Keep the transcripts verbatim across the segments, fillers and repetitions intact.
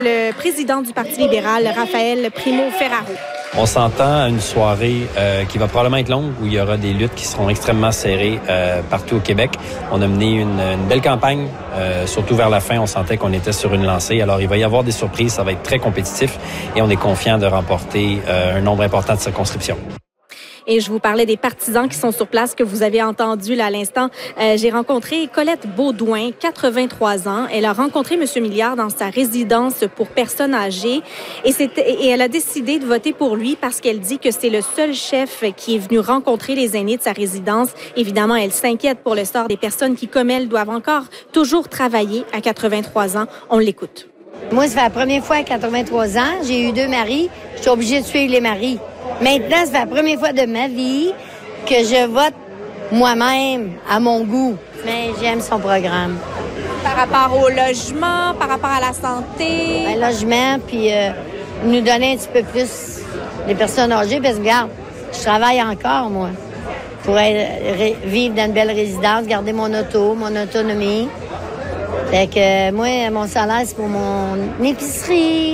Le président du Parti libéral, Raphaël Primo-Ferraro. On s'entend à une soirée euh, qui va probablement être longue, où il y aura des luttes qui seront extrêmement serrées euh, partout au Québec. On a mené une, une belle campagne, euh, surtout vers la fin, on sentait qu'on était sur une lancée. Alors, il va y avoir des surprises, ça va être très compétitif et on est confiant de remporter euh, un nombre important de circonscriptions. Et je vous parlais des partisans qui sont sur place que vous avez entendu là à l'instant. Euh, j'ai rencontré Colette Baudouin, quatre-vingt-trois ans. Elle a rencontré M. Milliard dans sa résidence pour personnes âgées et, et elle a décidé de voter pour lui parce qu'elle dit que c'est le seul chef qui est venu rencontrer les aînés de sa résidence. Évidemment, elle s'inquiète pour le sort des personnes qui, comme elle, doivent encore toujours travailler à quatre-vingt-trois ans. On l'écoute. Moi, ça fait la première fois à quatre-vingt-trois ans. J'ai eu deux maris. Je suis obligée de suivre les maris. Maintenant, ça fait la première fois de ma vie que je vote moi-même à mon goût. Mais j'aime son programme. Par rapport au logement, par rapport à la santé? Un logement, puis euh, nous donner un petit peu plus les personnes âgées. Parce que, regarde, je travaille encore, moi, pour être, ré, vivre dans une belle résidence, garder mon auto, mon autonomie. Fait que euh, moi, mon salaire, c'est pour mon épicerie.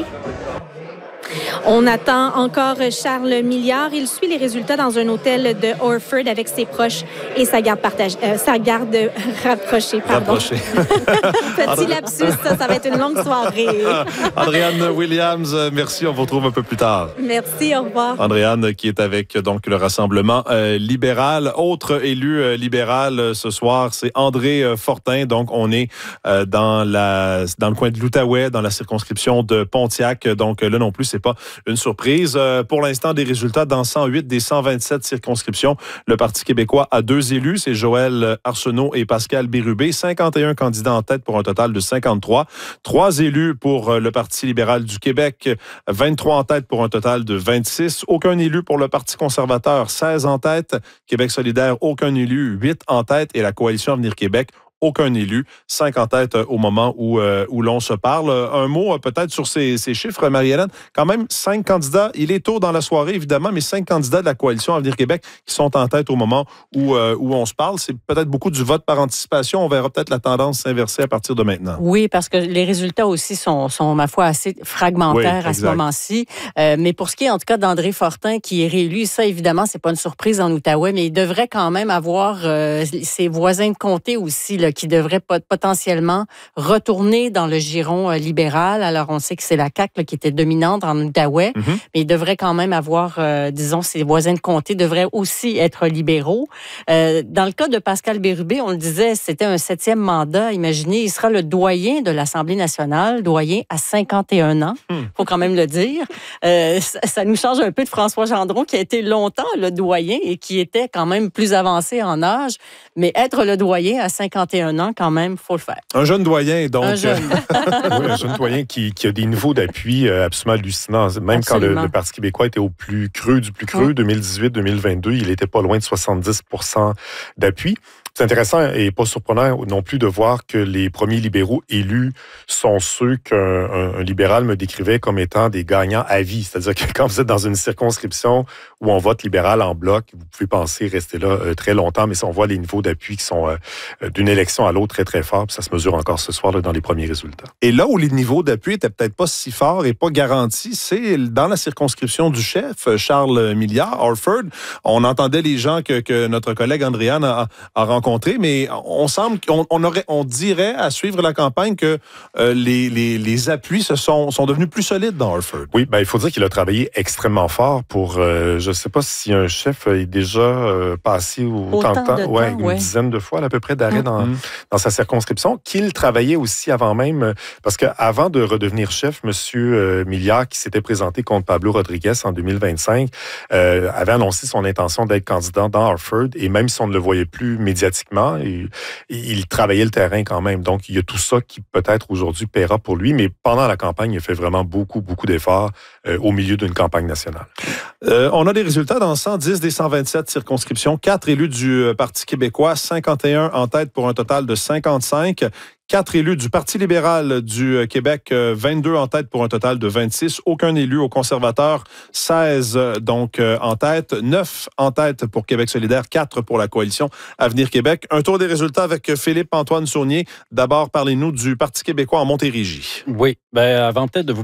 On attend encore Charles Milliard. Il suit les résultats dans un hôtel de Orford avec ses proches et sa garde partagée, euh, sa garde rapprochée. Pardon. Rapprochée. Petit lapsus, ça, ça va être une longue soirée. Andréane Williams, merci. On vous retrouve un peu plus tard. Merci, au revoir. Andréane qui est avec donc le Rassemblement euh, libéral. Autre élu euh, libéral euh, ce soir, c'est André euh, Fortin. Donc, on est euh, dans la dans le coin de l'Outaouais, dans la circonscription de Pontiac. Donc, là non plus, c'est pas une surprise. Euh, pour l'instant, des résultats dans cent huit des cent vingt-sept circonscriptions. Le Parti québécois a deux élus, c'est Joël Arsenault et Pascal Bérubé. cinquante et un candidats en tête pour un total de cinquante-trois. Trois élus pour le Parti libéral du Québec, vingt-trois en tête pour un total de vingt-six. Aucun élu pour le Parti conservateur, seize en tête. Québec solidaire, aucun élu, huit en tête. Et la Coalition Avenir Québec, aucun élu, cinq en tête au moment où, euh, où l'on se parle. Un mot euh, peut-être sur ces, ces chiffres, Marie-Hélène. Quand même, cinq candidats, il est tôt dans la soirée, évidemment, mais cinq candidats de la Coalition Avenir Québec qui sont en tête au moment où, euh, où on se parle. C'est peut-être beaucoup du vote par anticipation. On verra peut-être la tendance s'inverser à partir de maintenant. Oui, parce que les résultats aussi sont, sont ma foi, assez fragmentaires oui, à ce moment-ci. Euh, mais pour ce qui est, en tout cas, d'André Fortin, qui est réélu, ça, évidemment, c'est pas une surprise en Outaouais, mais il devrait quand même avoir euh, ses voisins de comté aussi, là, qui devrait potentiellement retourner dans le giron euh, libéral. Alors, on sait que c'est la C A Q là, qui était dominante en Outaouais, mm-hmm. mais il devrait quand même avoir, euh, disons, ses voisins de comté devraient aussi être libéraux. Euh, dans le cas de Pascal Bérubé, on le disait, c'était un septième mandat. Imaginez, il sera le doyen de l'Assemblée nationale, doyen à cinquante et un ans, il mm. faut quand même le dire. Euh, ça, ça nous change un peu de François Gendron, qui a été longtemps le doyen et qui était quand même plus avancé en âge, mais être le doyen à cinquante et un ans, quand même, il faut le faire. Un jeune doyen, donc. Un jeune. Oui, un jeune doyen qui, qui a des niveaux d'appui absolument hallucinants. Même absolument. Quand le, le Parti québécois était au plus creux du plus creux, oui. deux mille dix-huit deux mille vingt-deux, il n'était pas loin de soixante-dix pour cent d'appui. C'est intéressant et pas surprenant non plus de voir que les premiers libéraux élus sont ceux qu'un un, un libéral me décrivait comme étant des gagnants à vie. C'est-à-dire que quand vous êtes dans une circonscription où on vote libéral en bloc, vous pouvez penser rester là euh, très longtemps, mais si on voit les niveaux d'appui qui sont euh, d'une élection à l'autre très, très forts, puis ça se mesure encore ce soir là, dans les premiers résultats. Et là où les niveaux d'appui étaient peut-être pas si forts et pas garantis, c'est dans la circonscription du chef, Charles Milliard, Orford. On entendait les gens que, que notre collègue Andréane a, a rencontrés. Mais on semble qu'on on aurait, on dirait à suivre la campagne que euh, les, les, les appuis se sont, sont devenus plus solides dans Orford. Oui, ben il faut dire qu'il a travaillé extrêmement fort pour, euh, je ne sais pas si un chef est déjà euh, passé autant, autant de temps, de ouais, temps, une ouais. dizaine de fois à peu près d'arrêt mmh. dans, mmh. dans sa circonscription, qu'il travaillait aussi avant même, parce qu'avant de redevenir chef, M. Euh, Milliard, qui s'était présenté contre Pablo Rodriguez en deux mille vingt-cinq, euh, avait annoncé son intention d'être candidat dans Orford, et même si on ne le voyait plus médiatiquement, Il, il travaillait le terrain quand même. Donc, il y a tout ça qui peut-être aujourd'hui paiera pour lui, mais pendant la campagne, il a fait vraiment beaucoup, beaucoup d'efforts euh, au milieu d'une campagne nationale. Euh, on a des résultats dans cent dix des cent vingt-sept circonscriptions. Quatre élus du Parti québécois, cinquante et un en tête pour un total de cinquante-cinq. Quatre élus du Parti libéral du Québec, vingt-deux en tête pour un total de vingt-six. Aucun élu aux conservateurs, seize donc en tête. neuf en tête pour Québec solidaire, quatre pour la Coalition Avenir Québec. Un tour des résultats avec Philippe-Antoine Saunier. D'abord, parlez-nous du Parti québécois en Montérégie. Oui, ben avant peut-être de vous